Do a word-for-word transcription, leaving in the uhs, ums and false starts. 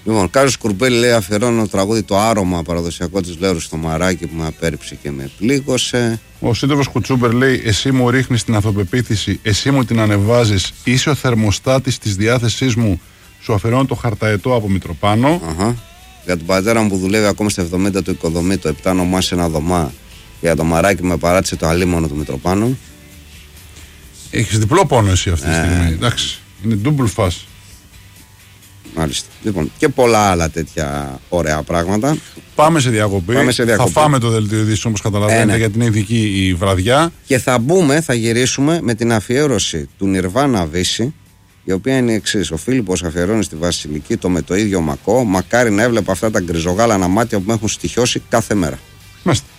Λοιπόν, Κάριος Κουρμπέλη λέει: αφιερώνω το τραγούδι Το Άρωμα, παραδοσιακό της Λέρου στο Μαράκι που με απέρριψε και με πλήγωσε. Ο σύντροφος Κουτσούμπερ λέει: εσύ μου ρίχνεις την αυτοπεποίθηση, εσύ μου την ανεβάζεις, είσαι ο θερμοστάτης της διάθεσής μου, σου αφιερώνω το χαρταετό από Μητροπάνο. Αχα. Για τον πατέρα μου που δουλεύει ακόμα στα εβδομήντα του οικοδομή, το επτά νομά σε ένα δωμά. Για το Μαράκι με παράτησε το αλίμονο του Μητροπάνου. Έχεις διπλό πόνο εσύ αυτή τη Ε. στιγμή. Εντάξει, είναι double fast. Μάλιστα. Λοιπόν, και πολλά άλλα τέτοια ωραία πράγματα. Πάμε σε διακοπή. Πάμε σε διακοπή. Θα φάμε το δελτίο ειδήσεων όπως καταλαβαίνετε, Ε, ναι. γιατί είναι ειδική η βραδιά. Και θα μπούμε, θα γυρίσουμε με την αφιέρωση του Νιρβάνα Βύση, η οποία είναι η εξής. Ο Φίλιππος αφιερώνει στη Βασιλική το με το ίδιο μακό. Μακάρι να έβλεπα αυτά τα γκριζογάλανα μάτια που με έχουν στοιχιώσει κάθε μέρα. Μάλιστα.